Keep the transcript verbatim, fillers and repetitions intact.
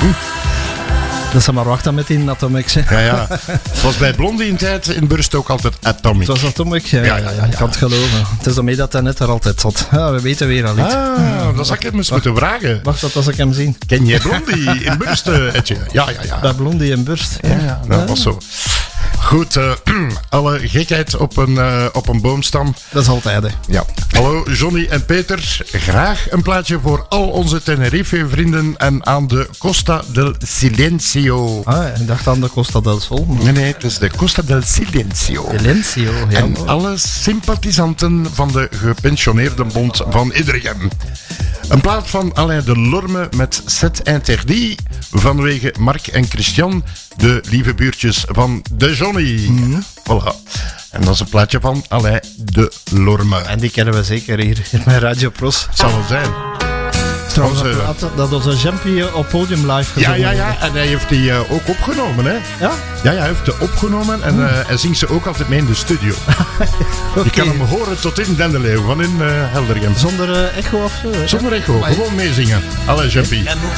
Dat ze maar wachten met die Atomics. Hè. Ja, ja. Het was bij Blondie in tijd in Burst ook altijd Atomic. Het was Atomic, ja, ja, ja, ja, ja, ik ja. kan het geloven. Het is daarmee dat hij net er altijd zat. Ja, we weten weer al iets. Ah, dat zou ik hem eens moeten vragen. Wacht tot als ik hem zie. Ken jij Blondie in Burst, uh, Etje? Ja, ja, ja. Bij Blondie en Burst. Ja, ja, dat was zo. Goed, uh, alle gekheid op een, uh, op een boomstam. Dat is altijd, hè. Ja. Hallo Johnny en Peter. Graag een plaatje voor al onze Tenerife-vrienden en aan de Costa del Silencio. Ah, ik dacht aan de Costa del Sol. Nee, nee, het is de Costa del Silencio. Silencio, ja. En alle sympathisanten van de gepensioneerdenbond van Idregem. Een plaat van Alain Delorme met Set Interdit vanwege Mark en Christian, de lieve buurtjes van de Johnny. Mm-hmm. Voilà. En dat is een plaatje van Alain Delorme. En die kennen we zeker hier in mijn Radio Pros. Zal wel zijn. Trouwens, Onze... dat, dat was een Jampie op podium live gezongen. Ja, ja, ja. En hij heeft die uh, ook opgenomen, hè? Ja? Ja, ja, hij heeft die opgenomen en uh, hij zingt ze ook altijd mee in de studio. Okay. Je kan hem horen tot in Dendeleeuw, van in uh, Heldergem. Zonder uh, echo of zo? Zonder echo, maar gewoon meezingen. Alle Jampie.